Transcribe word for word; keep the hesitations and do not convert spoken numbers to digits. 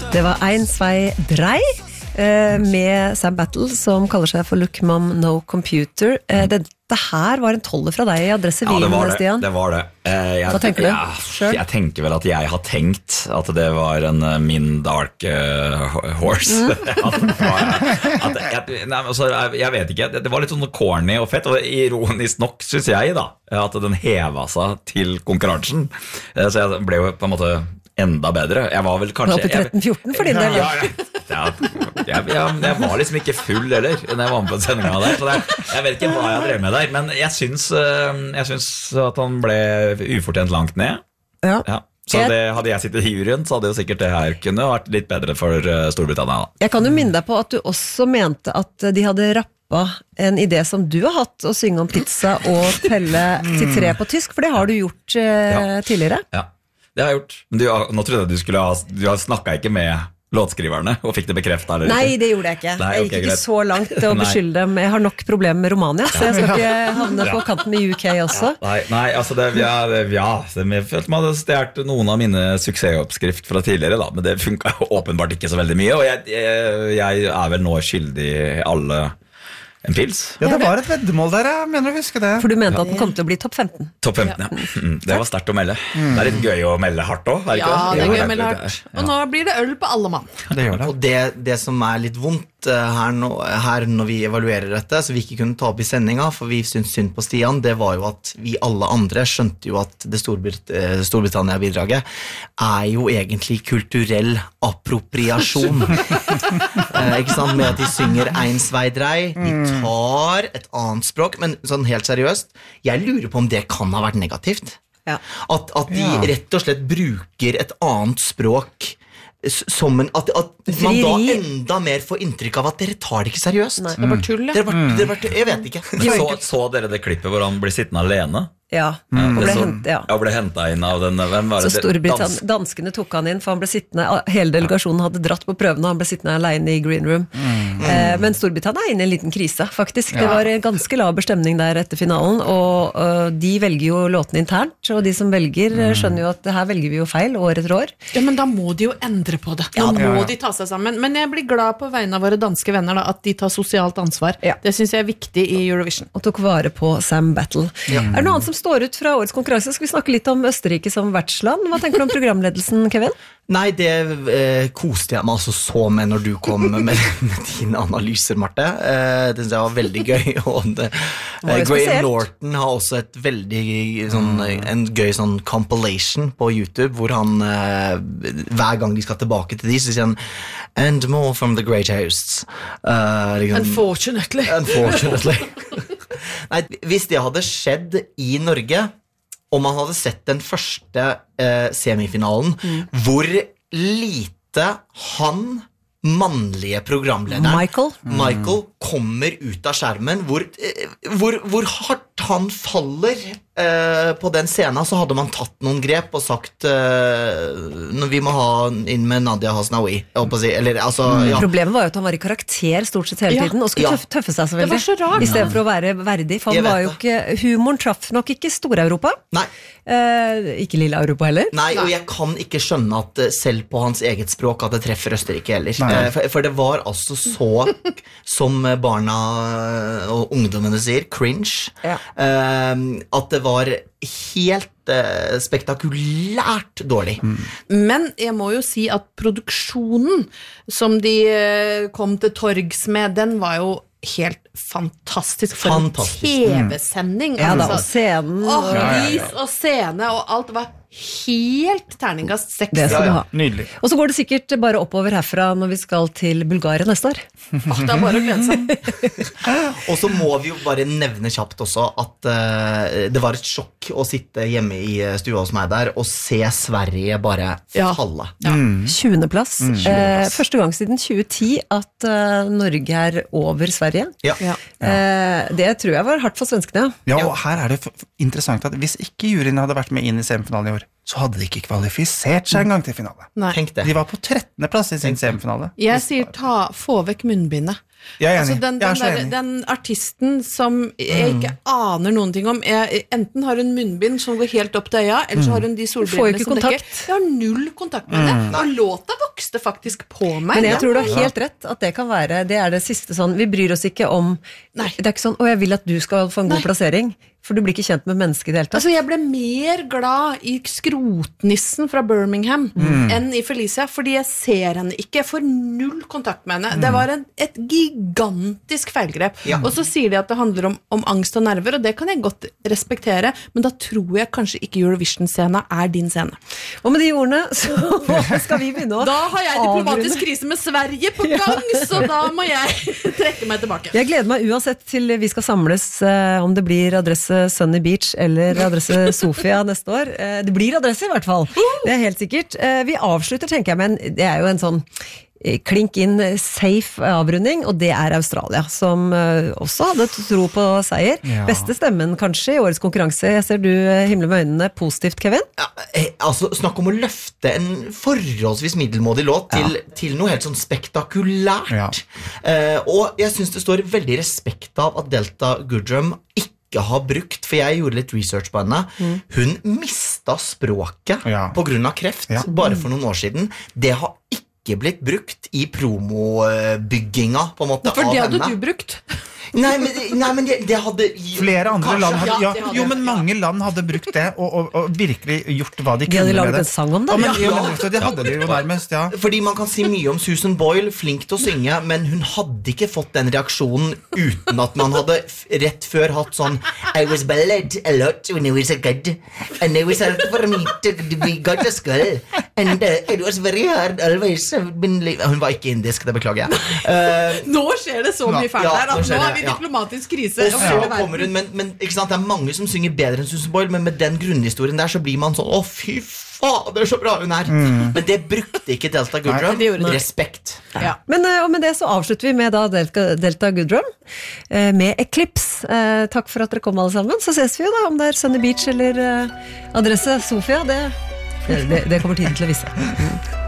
Det var Ein, Zwei, Drei med Sam Battle, som kaller seg for Look Mom No Computer. Dette her var en toller fra deg I Adresse Wien, ja, det var det, Stian. det var det. Jeg, Hva tenker du? Ja, jeg tenker vel at jeg har tenkt at det var en min dark uh, horse. Mm. at, at jeg, nei, altså, jeg vet ikke, det, det var litt sånn corny og fett, og ironisk nok synes jeg da, at den heva seg til konkurransen. Så jeg ble jo på en måte enda bedre. Jeg var vel kanskje... Du var på tretten fjorten for din del. Ja, ja. Ja, jeg, jeg, jeg var liksom ikke full heller når jeg var med på sendingen der, så det, jeg vet ikke hva jeg drev med der, men jeg synes, jeg synes at han ble ufortjent langt ned. Ja. Ja. Så det, hadde jeg sittet I juryen, så hadde jo sikkert det her kunne vært litt bedre for Storbritannia. Da. Jeg kan jo minne deg på at du også mente at de hadde rappet en idé som du har hatt, å synge om pizza og telle til tre på tysk, for det har du gjort eh, Ja. tidligere. Ja, det har jeg gjort. Men du, nå trodde jeg du skulle ha, du har snakket ikke med låtskriverne og fikk det bekreftet eller Nei, ikke? det gjorde jeg ikke. Nei, jeg gikk ok, ikke greit. så langt til å beskylde dem. Jeg har nok problemer med Romania, så jeg skal ikke havne på kanten med U K også. Nei, nei, altså det, ja, det, ja, jeg følte man hadde stjert noen av mine suksessoppskrift fra tidligere da, men det funket åpenbart ikke så veldig mye, og jeg, jeg, jeg er vel nå skyldig alle en pils. Ja, det var et veddemål der, jeg mener å huske det. For du mente at den kom til å bli topp femten. Topp femten, ja. Mm, det var sterkt å melde. Det er litt gøy å melde hardt også, er det ikke Ja, det er Jo, gøy å melde hardt. Og nå blir det øl på alle mann. Det gjør det. Og det, det som er litt vondt uh, her, nå, her når vi evaluerer dette, så vi ikke kunne ta opp I sendinga, for vi syntes synd på Stian, det var jo at vi alle andre skjønte jo at det Storbrit uh, Storbritannia-bidraget er jo egentlig kulturell appropriasjon. uh, ikke sant? Med at de synger Ein, Zwei, Drei, de tar et annet språk, men sånn helt seriøst, jeg lurer på om det kan ha vært negativt. Ja. At, at de Ja. rett og slett bruker et annet språk s- som en, at, at man da Frieri. enda mer får inntrykk av at dere tar det ikke seriøst. Nei. Det er bare tull, ja. Dere bare, dere bare, jeg vet ikke. Men så, så dere det klippet hvor han blir sittende alene? Ja, Ja, og det ble så- hent, ja. ja, ble hentet inn av den, hvem var Så det? Storbritann, Dans- danskene tok han inn, for han ble sittende, hele delegasjonen hadde dratt på prøvene, og han ble sittende alene I green room. Eh, men Storbritannia er inne I en liten krise, faktisk. Det var en ganske laber stemning der etter finalen, og uh, de velger jo låtene internt, og de som velger eh, skjønner jo at det her velger vi jo feil år etter år. Ja, men da må de jo endre på det. Nå Ja, må ja. de ta seg sammen. Men jeg blir glad på vegne av våre danske venner da, at de tar sosialt ansvar. Ja. Det synes jeg er viktig I Eurovision. Og tok vare på Sam Battle. Er det noe annet som står ut fra årets konkurranse? Skal vi snakke litt om Østerrike som vertsland? Hva tenker du om programledelsen, Kevin? Nei, det eh, koste jeg meg altså så med når du kom med, med dine analyser, Marte. Eh, det synes jeg var veldig gøy. Og det, var jo eh, Graham spesielt. Norton har også et veldig sånn, en gøy sånn compilation på YouTube, hvor han eh, hver gang de skal tilbake til de, så sier han And more from the great hosts. Eh, liksom, Unfortunately. Unfortunately. Nei, hvis det hadde skjedd I Norge, om man hadde sett den første eh, semifinalen, hvor lite han, mannlige programlederen, Michael? Michael kommer ut av skjermen, hvor, eh, hvor, hvor hardt han faller eh, på den scenen, så hadde man tatt noen grep og sagt eh, når vi må ha inn med Nadia Hasnaoui, jeg håper å si, eller altså, ja. Problemet var jo at han var I karakter stort sett hele Ja. tiden, og skulle Ja. tøffe, tøffe seg så Det veldig. var så rart. I stedet for å være verdig, for Jeg han var vet jo ikke, humoren traff nok ikke Stor-Europa. Nei, Eh, ikke lille Europa heller. Nei, og jeg kan ikke skjønne at eh, selv på hans eget språk at det treffer Østerrike heller. Nei. Eh, For, for det var altså så, som barna og ungdommene sier, cringe, Ja. eh, at det var helt eh, spektakulært dårlig. Men jeg må jo si at produksjonen som de eh, kom til torgs med, den var jo helt fantastisk for Fantastisk. en tv-sending. Ja da, altså. og scenen. Åh, og- ja, ja. lys og scene og alt var helt terningkast seks. Det skal du ha. Nydelig. Og så går det sikkert bare oppover herfra når vi skal til Bulgaria neste år. Åh, det er bare å glede seg. Og så må vi jo bare nevne kjapt også at eh, det var et sjokk å sitte hjemme I eh, stua hos meg der og se Sverige bare Ja. falle. tjuendeplass. Eh, første gang siden tjue ti at eh, Norge er over Sverige. Ja. Ja. Eh, det tror jeg var hardt for svenskene. Ja, og her er det f- f- interessant at hvis ikke juryen hadde vært med inn I semifinalen I år, så hadde de ikke kvalifisert seg en gang til finale. Nei. Tenk det. De var på trettende plass I sin semifinale. Jeg sier ta, få vekk munnbindet. Jeg er Altså enig. den, Jeg er den, så der, enig. den artisten som jeg ikke aner noen ting om jeg, enten har hun munnbind som går helt opp til øya, eller så har hun de Får jo solbrillene ikke som kontakt. dekker. Jeg har null kontakt med det. Og låta vokste det faktisk på meg. Men jeg tror du har helt rett at det kan være, det er det siste sånn, vi bryr oss ikke om, Nei. det er ikke sånn, å jeg vil at du skal få en god Nei. plassering, for du blir ikke kjent med mennesket i det hele tatt. Altså, jeg ble mer glad i skrotnissen fra Birmingham Mm. enn i Felicia, fordi jeg ser henne ikke. Jeg får null kontakt med henne. Det var en, et gigantisk feilgrep. Ja. Og så sier de at det handler om, om angst og nerver, og det kan jeg godt respektere, men da tror jeg kanskje ikke Eurovision-scena er din scene. Og med de ordene, så skal vi begynne å Da har jeg diplomatisk avrunde. krise med Sverige på gang, så da må jeg trekke meg tilbake. Jeg gleder meg uansett til vi skal samles, eh, om det blir adresse Sunny Beach eller adresse Sofia neste år. Eh, det blir adresse i hvert fall, det er helt sikkert. Eh, vi avslutter, tenker jeg, men det er jo en sånn eh, klink inn safe avrunding, og det er Australia, som eh, også hadde tro på seier. Ja. Beste stemmen kanskje i årets konkurranse. Jeg ser du eh, himler med øynene positivt, Kevin. Ja, eh, altså, snakk om å løfte en forholdsvis middelmådig låt til, til noe helt sånn spektakulært. Ja. Eh, og jeg synes det står veldig respekt av at Delta Goodrum ikke har brukt, for jeg gjorde litt research på henne. Hun mista språket Ja. på grunn av kreft, Ja. bare for noen år siden. Det har ikke blitt brukt i promobygginga, på en måte, For av det hadde henne. du brukt. Nei, men, nei, men det, det hadde Flere andre Kanskje. land hadde, Ja, ja, det hadde jo, jeg. men mange land hadde brukt det og, og, og virkelig gjort hva de, De kunne hadde med laget det. en sang om det. Ja, men, Ja. jo, men, vet du, det hadde de jo nærmest, ja. Fordi man kan si mye om Susan Boyle, flink til å synge, men hun hadde ikke fått den reaksjonen uten at man hadde f- rett før hatt sånn I was ballad a lot when I was a kid, and it was hard for me to be got a skull, and uh, it was very hard always. I've been li-" Hun var ikke indisk, det beklager jeg. Eh, Nå skjer det så mye fælt Ja, her nå at skjer nå det, er vi ja. diplomatisk krise. og så over hele verden. kommer hun, men, men ikke sant, det er mange som synger bedre enn Susan Boyle, men med den grunnhistorien der så blir man sånn, å fy fader, så bra hun er. Men det brukte ikke Delta Goodrum. det gjorde de. Respekt. Ja. Men eh, og med det så avslutter vi med da Delta, Delta Goodrum eh, med Eclipse. Eh, takk for at dere kom alle sammen. Så ses vi jo da, om det er Sunny Beach eller eh, adresse Sofia. Det, det, det kommer tiden til å vise.